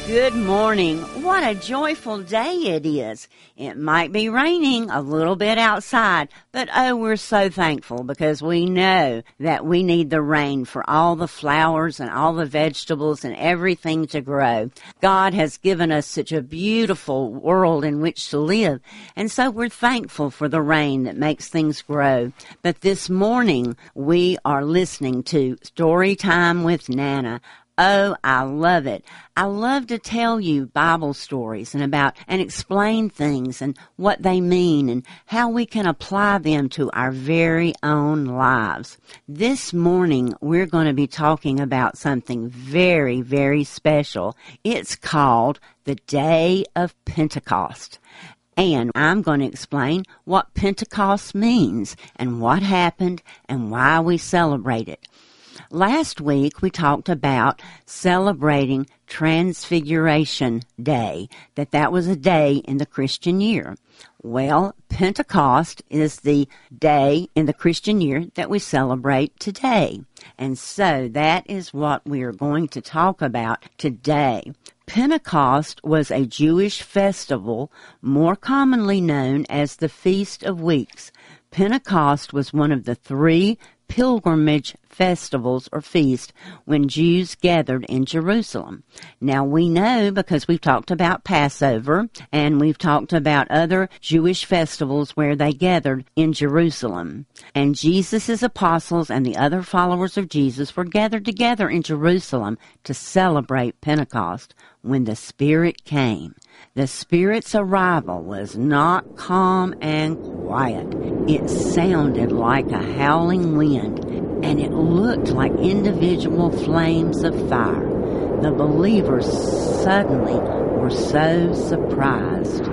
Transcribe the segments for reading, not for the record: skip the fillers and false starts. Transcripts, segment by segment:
Good morning. What a joyful day it is. It might be raining a little bit outside, but oh, we're so thankful because we know that we need the rain for all the flowers and all the vegetables and everything to grow. God has given us such a beautiful world in which to live, and so we're thankful for the rain that makes things grow. But this morning, we are listening to Story Time with Nana. Oh, I love it. I love to tell you Bible stories and explain things and what they mean and how we can apply them to our very own lives. This morning, we're going to be talking about something very, very special. It's called the Day of Pentecost. And I'm going to explain what Pentecost means and what happened and why we celebrate it. Last week, we talked about celebrating Transfiguration Day, that was a day in the Christian year. Well, Pentecost is the day in the Christian year that we celebrate today. And so that is what we are going to talk about today. Pentecost was a Jewish festival more commonly known as the Feast of Weeks. Pentecost was one of the 3 pilgrimage festivals or feasts when Jews gathered in Jerusalem. Now we know because we've talked about Passover and we've talked about other Jewish festivals where they gathered in Jerusalem. And Jesus' apostles and the other followers of Jesus were gathered together in Jerusalem to celebrate Pentecost when the Spirit came. The Spirit's arrival was not calm and quiet. It sounded like a howling wind, and it looked like individual flames of fire. The believers suddenly were so surprised.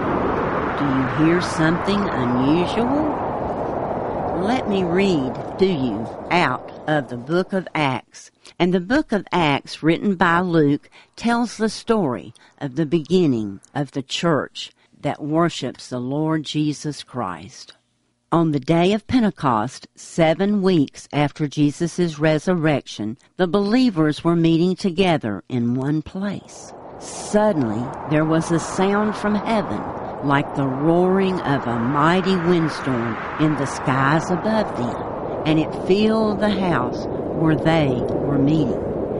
Do you hear something unusual? Let me read to you out of the book of Acts. And the book of Acts, written by Luke, tells the story of the beginning of the church that worships the Lord Jesus Christ. On the day of Pentecost, 7 weeks after Jesus' resurrection, the believers were meeting together in one place. Suddenly, there was a sound from heaven, like the roaring of a mighty windstorm in the skies above them, and it filled the house where they were meeting.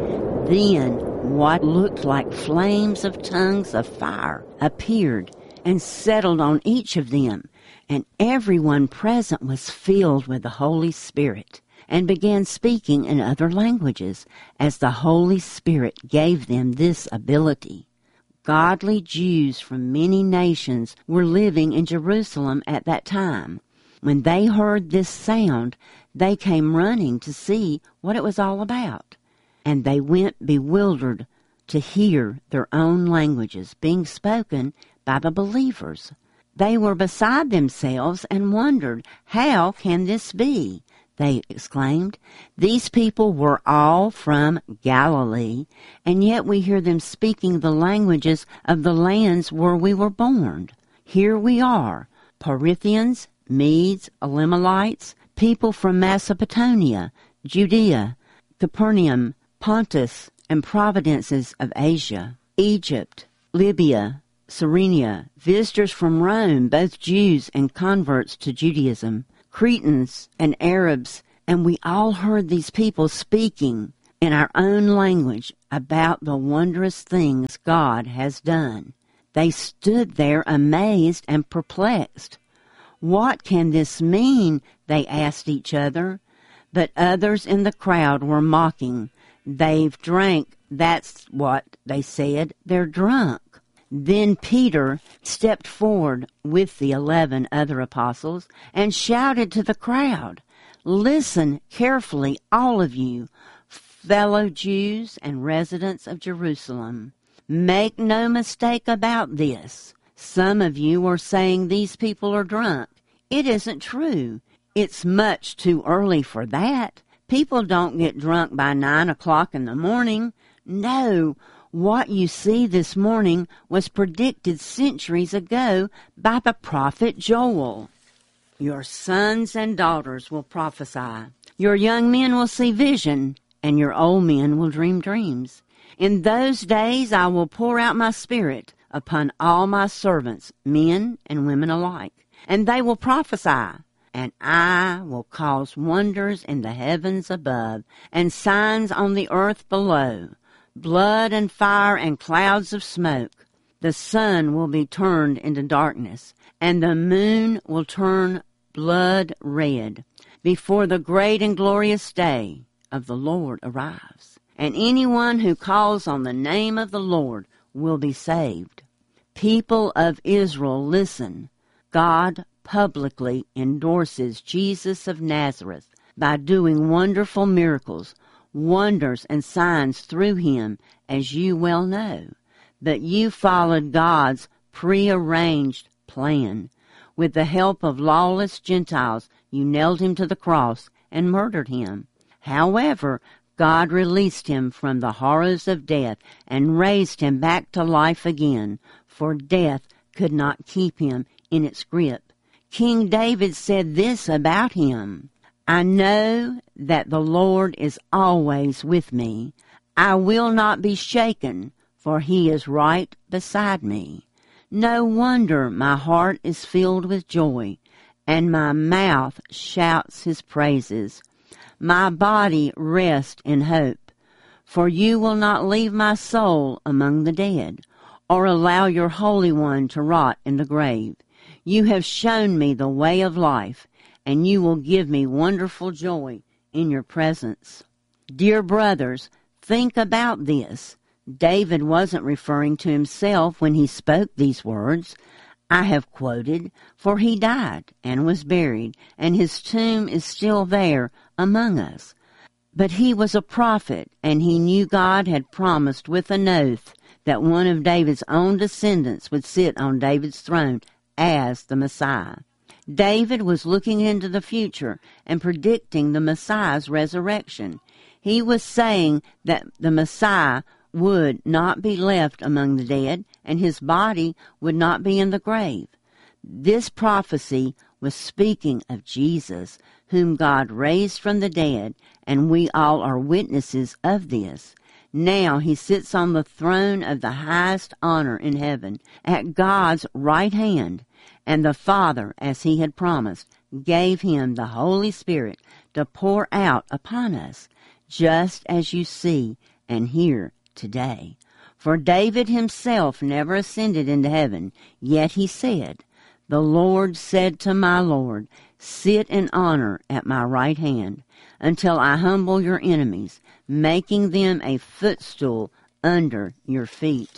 Then what looked like flames of tongues of fire appeared and settled on each of them, and everyone present was filled with the Holy Spirit and began speaking in other languages as the Holy Spirit gave them this ability. Godly Jews from many nations were living in Jerusalem at that time. When they heard this sound, they came running to see what it was all about. And they went bewildered to hear their own languages being spoken by the believers. They were beside themselves and wondered, "How can this be?" they exclaimed. "These people were all from Galilee, and yet we hear them speaking the languages of the lands where we were born. Here we are, Parthians, Medes, Elamites, people from Mesopotamia, Judea, Capernaum, Pontus, and provinces of Asia, Egypt, Libya, Cyrene, visitors from Rome, both Jews and converts to Judaism, Cretans and Arabs, and we all heard these people speaking in our own language about the wondrous things God has done." They stood there amazed and perplexed. "What can this mean?" they asked each other. But others in the crowd were mocking. "They've drank, that's what," they said. "They're drunk." Then Peter stepped forward with the 11 other apostles and shouted to the crowd, "Listen carefully, all of you, fellow Jews and residents of Jerusalem. Make no mistake about this. Some of you are saying these people are drunk. It isn't true. It's much too early for that. People don't get drunk by 9 o'clock in the morning. No, what you see this morning was predicted centuries ago by the prophet Joel. Your sons and daughters will prophesy. Your young men will see vision, and your old men will dream dreams. In those days I will pour out my Spirit upon all my servants, men and women alike, and they will prophesy. And I will cause wonders in the heavens above, and signs on the earth below, blood and fire and clouds of smoke. The sun will be turned into darkness, and the moon will turn blood red, before the great and glorious day of the Lord arrives. And anyone who calls on the name of the Lord will be saved. People of Israel, listen. God publicly endorses Jesus of Nazareth by doing wonderful miracles, wonders and signs through him, as you well know. But you followed God's prearranged plan. With the help of lawless Gentiles, you nailed him to the cross and murdered him. However, God released him from the horrors of death and raised him back to life again, for death could not keep him in its grip. King David said this about him: I know that the Lord is always with me. I will not be shaken, for he is right beside me. No wonder my heart is filled with joy, and my mouth shouts his praises. My body rests in hope, for you will not leave my soul among the dead, or allow your Holy One to rot in the grave. You have shown me the way of life, and you will give me wonderful joy in your presence. Dear brothers, think about this. David wasn't referring to himself when he spoke these words I have quoted, for he died and was buried, and his tomb is still there among us. But he was a prophet, and he knew God had promised with an oath that one of David's own descendants would sit on David's throne as the Messiah. David was looking into the future and predicting the Messiah's resurrection. He was saying that the Messiah would not be left among the dead, and his body would not be in the grave. This prophecy was speaking of Jesus, whom God raised from the dead, and we all are witnesses of this. Now he sits on the throne of the highest honor in heaven, at God's right hand, and the Father, as he had promised, gave him the Holy Spirit to pour out upon us, just as you see and hear today. For David himself never ascended into heaven, yet he said, The Lord said to my Lord, Sit in honor at my right hand, until I humble your enemies, making them a footstool under your feet.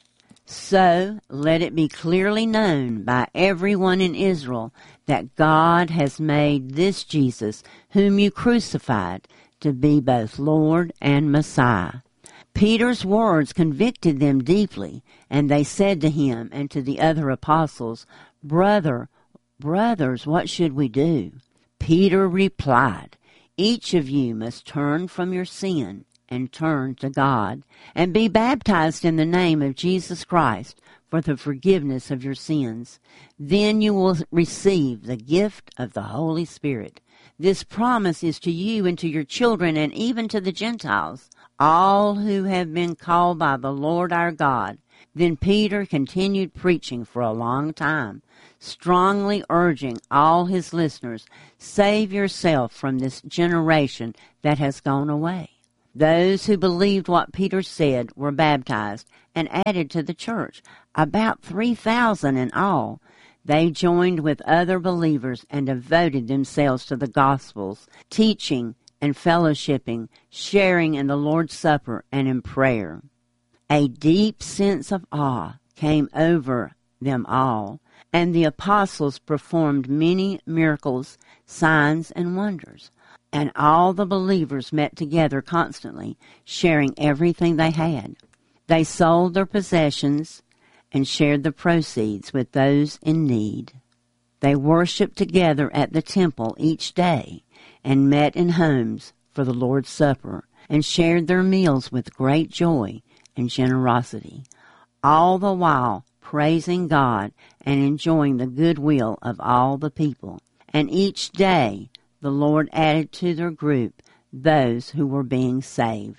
So let it be clearly known by everyone in Israel that God has made this Jesus, whom you crucified, to be both Lord and Messiah. Peter's words convicted them deeply, and they said to him and to the other apostles, Brothers, what should we do? Peter replied, Each of you must turn from your sin and turn to God, and be baptized in the name of Jesus Christ for the forgiveness of your sins. Then you will receive the gift of the Holy Spirit. This promise is to you and to your children and even to the Gentiles, all who have been called by the Lord our God. Then Peter continued preaching for a long time, strongly urging all his listeners, Save yourself from this generation that has gone away. Those who believed what Peter said were baptized and added to the church, about 3,000 in all. They joined with other believers and devoted themselves to the Gospels, teaching and fellowshipping, sharing in the Lord's Supper and in prayer. A deep sense of awe came over them all, and the apostles performed many miracles, signs, and wonders. And all the believers met together constantly, sharing everything they had. They sold their possessions and shared the proceeds with those in need. They worshiped together at the temple each day and met in homes for the Lord's Supper and shared their meals with great joy and generosity, all the while praising God and enjoying the goodwill of all the people. And each day the Lord added to their group those who were being saved.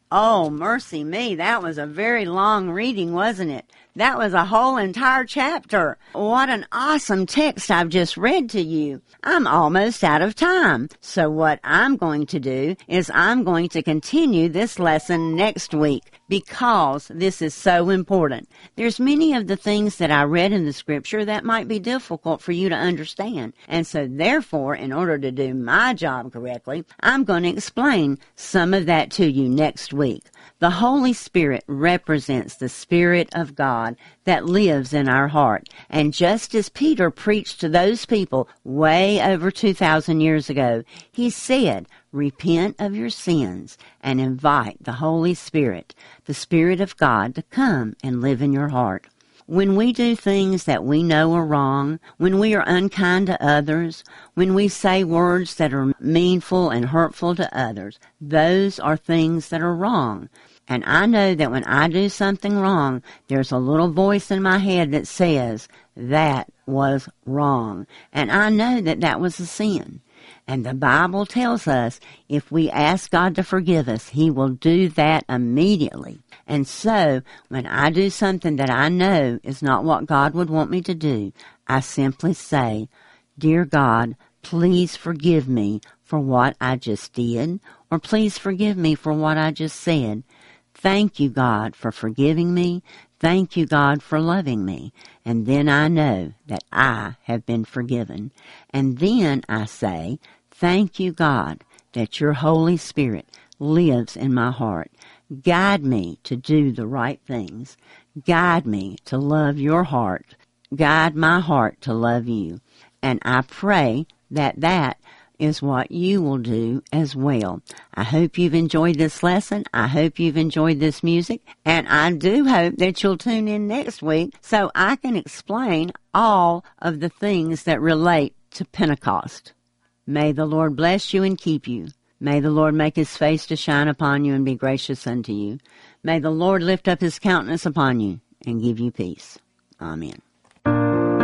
Oh, mercy me, that was a very long reading, wasn't it? That was a whole entire chapter. What an awesome text I've just read to you. I'm almost out of time. So what I'm going to do is I'm going to continue this lesson next week because this is so important. There's many of the things that I read in the scripture that might be difficult for you to understand. And so therefore, in order to do my job correctly, I'm going to explain some of that to you next week. The Holy Spirit represents the Spirit of God that lives in our heart. And just as Peter preached to those people way over 2,000 years ago, he said, repent of your sins and invite the Holy Spirit, the Spirit of God, to come and live in your heart. When we do things that we know are wrong, when we are unkind to others, when we say words that are meanful and hurtful to others, those are things that are wrong. And I know that when I do something wrong, there's a little voice in my head that says, that was wrong. And I know that that was a sin. And the Bible tells us if we ask God to forgive us, He will do that immediately. And so, when I do something that I know is not what God would want me to do, I simply say, Dear God, please forgive me for what I just did, or please forgive me for what I just said. Thank you, God, for forgiving me. Thank you, God, for loving me. And then I know that I have been forgiven. And then I say, thank you, God, that your Holy Spirit lives in my heart. Guide me to do the right things. Guide me to love your heart. Guide my heart to love you. And I pray that that is what you will do as well. I hope you've enjoyed this lesson. I hope you've enjoyed this music. And I do hope that you'll tune in next week so I can explain all of the things that relate to Pentecost. May the Lord bless you and keep you. May the Lord make His face to shine upon you and be gracious unto you. May the Lord lift up His countenance upon you and give you peace. Amen.